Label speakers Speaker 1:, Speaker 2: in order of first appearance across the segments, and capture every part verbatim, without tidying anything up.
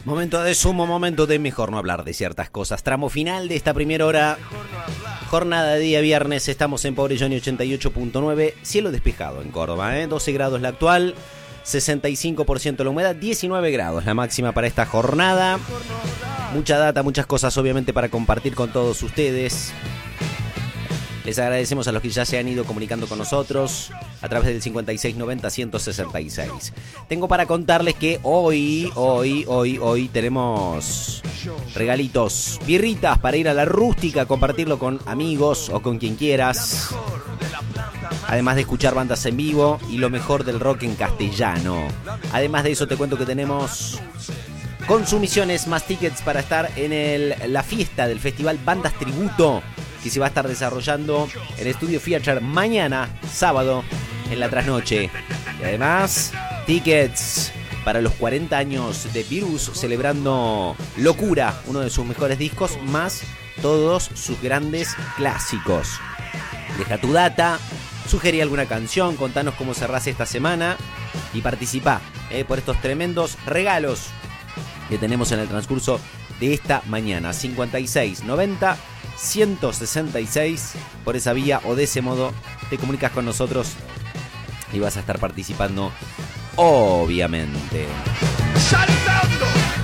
Speaker 1: Momento de sumo, momento de mejor no hablar de ciertas cosas. Tramo final de esta primera hora. Jornada de día viernes, estamos en Pobre Johnny ochenta y ocho punto nueve. Cielo despejado en Córdoba, ¿eh? doce grados la actual, sesenta y cinco por ciento la humedad, diecinueve grados la máxima para esta jornada. Mucha data, muchas cosas obviamente para compartir con todos ustedes. Les agradecemos a los que ya se han ido comunicando con nosotros a través del cincuenta y seis noventa, ciento sesenta y seis. Tengo para contarles que hoy, hoy, hoy, hoy tenemos regalitos, birritas para ir a la rústica, compartirlo con amigos o con quien quieras. Además de escuchar bandas en vivo y lo mejor del rock en castellano. Además de eso te cuento que tenemos consumiciones más tickets para estar en el, la fiesta del festival Bandas Tributo, que se va a estar desarrollando en Estudio Theater mañana, sábado, en la trasnoche. Y además, tickets para los cuarenta años de Virus, celebrando Locura, uno de sus mejores discos, más todos sus grandes clásicos. Deja tu data, sugerí alguna canción, contanos cómo cerrás esta semana y participá eh, por estos tremendos regalos que tenemos en el transcurso de esta mañana. cincuenta y seis noventa, ciento sesenta y seis, por esa vía o de ese modo te comunicas con nosotros y vas a estar participando, obviamente. ¡Saltando!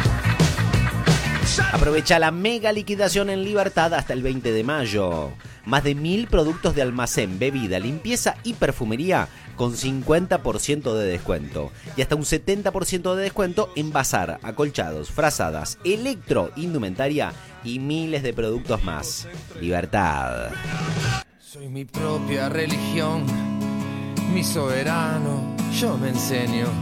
Speaker 1: Aprovecha la mega liquidación en Libertad hasta el veinte de mayo. Más de mil productos de almacén, bebida, limpieza y perfumería con cincuenta por ciento de descuento. Y hasta un setenta por ciento de descuento en bazar, acolchados, frazadas, electro, indumentaria y miles de productos más. Libertad.
Speaker 2: Soy mi propia religión, mi soberano, yo me enseño.